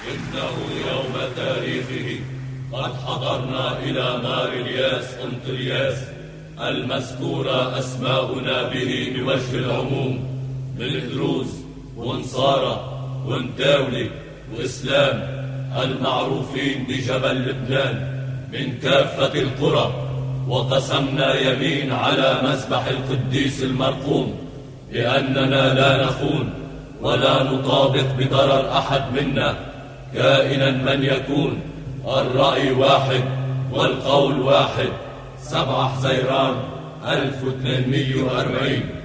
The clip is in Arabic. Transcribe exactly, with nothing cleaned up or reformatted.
إنه يوم تاريخه قد حضرنا إلى مار الياس أنطلياس المذكورة أسماؤنا به بوجه العموم من دروز ونصارى ونتاولي وإسلام المعروفين بجبل لبنان من كافة القرى، وقسمنا يمين على مذبح القديس المرقوم بأننا لا نخون ولا نطابق بضرر أحد منا كائنا من يكون. الرأي واحد والقول واحد. سبعة حزيران ألف وثمانمئة وأربعين.